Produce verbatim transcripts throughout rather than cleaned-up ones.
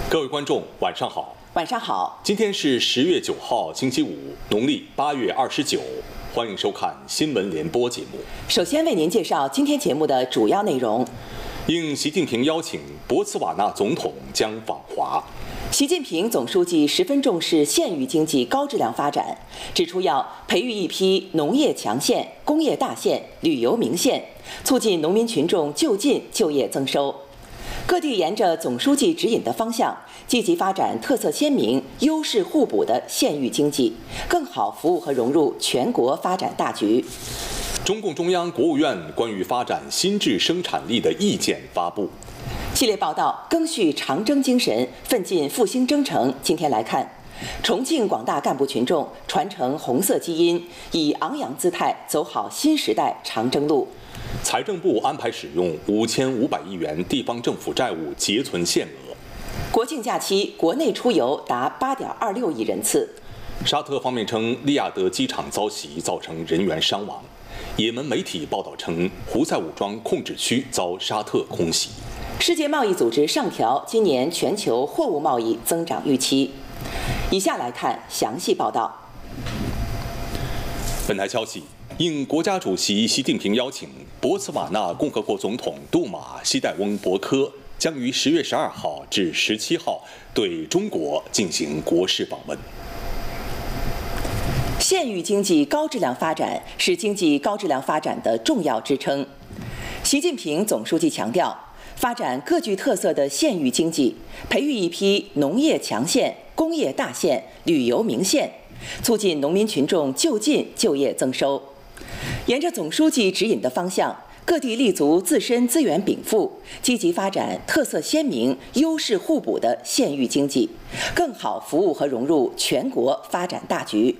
各位观众，晚上好。 晚上好。 今天是十月九号，星期五，农历八月二十九。欢迎收看新闻联播节目。 首先为您介绍今天节目的主要内容。 应习近平邀请，博茨瓦纳总统将访华。 习近平总书记十分重视县域经济高质量发展，指出要培育一批农业强县、工业大县、旅游名县，促进农民群众就近就业增收。各地沿着总书记指引的方向，积极发展特色鲜明、优势互补的县域经济，更好服务和融入全国发展大局。 中共中央、国务院关于发展新质生产力的意见发布。 系列报道赓续长征精神，奋进复兴征程。今天来看，重庆广大干部群众传承红色基因，以昂扬姿态走好新时代长征路。 财政部安排使用五千五百亿元地方政府债务结存限额。 国庆假期国内出游达八点二六亿人次。 沙特方面称，利雅得机场遭袭，造成人员伤亡。也门媒体报道称，胡塞武装控制区遭沙特空袭。 世界贸易组织上调今年全球货物贸易增长预期。以下来看详细报道。 本台消息，应国家主席习近平邀请，博茨瓦纳共和国总统杜马希代翁博科将于十月十二号至十七号对中国进行国事访问。 县域经济高质量发展是经济高质量发展的重要支撑。习近平总书记强调，发展各具特色的县域经济，培育一批农业强县、工业大县、旅游名县，促进农民群众就近就业增收。沿着总书记指引的方向，各地立足自身资源禀赋，积极发展特色鲜明、优势互补的县域经济，更好服务和融入全国发展大局。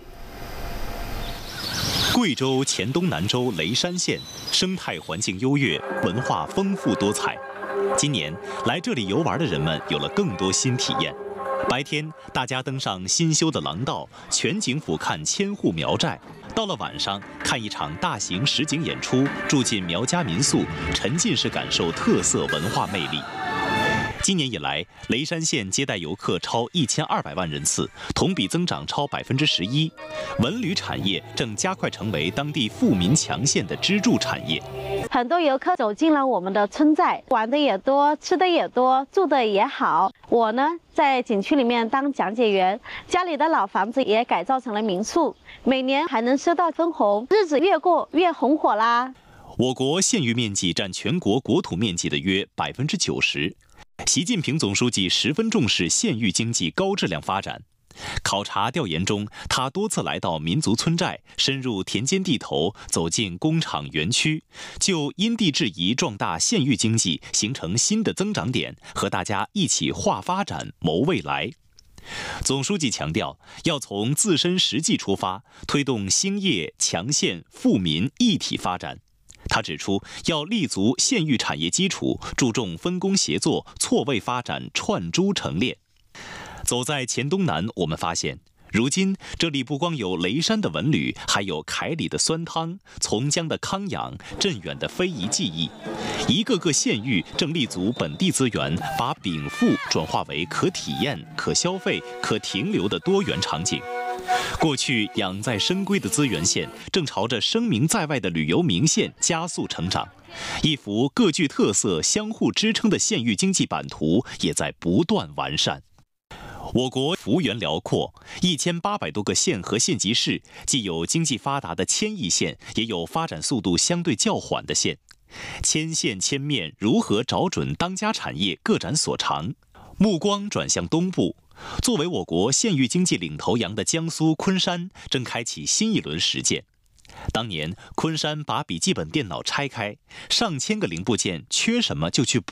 贵州黔东南州雷山县生态环境优越，文化丰富多彩。今年来这里游玩的人们有了更多新体验。白天，大家登上新修的廊道，全景俯瞰千户苗寨；到了晚上，看一场大型实景演出，住进苗家民宿，沉浸式感受特色文化魅力。今年以来，雷山县接待游客超一千二百万人次，同比增长超百分之十一。文旅产业正加快成为当地富民强县的支柱产业。 很多游客走进了我们的村寨，玩的也多，吃的也多，住的也好。我呢，在景区里面当讲解员，家里的老房子也改造成了民宿，每年还能收到分红，日子越过越红火啦。 我国县域面积占全国国土面积的约百分之九十。习近平总书记十分重视县域经济高质量发展。考察调研中，他多次来到民族村寨，深入田间地头，走进工厂园区，就因地制宜壮大县域经济，形成新的增长点，和大家一起划发展、谋未来。总书记强调，要从自身实际出发，推动兴业、强县、富民一体发展。他指出，要立足县域产业基础，注重分工协作、错位发展、串珠成链。走在黔东南，我们发现，如今这里不光有雷山的文旅，还有凯里的酸汤、从江的康养、镇远的非遗技艺。一个个县域正立足本地资源，把禀赋转化为可体验、可消费、可停留的多元场景。过去养在深闺的资源县，正朝着声名在外的旅游名县加速成长。一幅各具特色、相互支撑的县域经济版图也在不断完善。我国幅员辽阔，一千八百多个县和县级市，既有经济发达的千亿县，也有发展速度相对较缓的县。千县千面，如何找准当家产业，各展所长？目光转向东部，作为我国县域经济领头羊的江苏昆山，正开启新一轮实践。当年，昆山把笔记本电脑拆开，上千个零部件，缺什么就去补。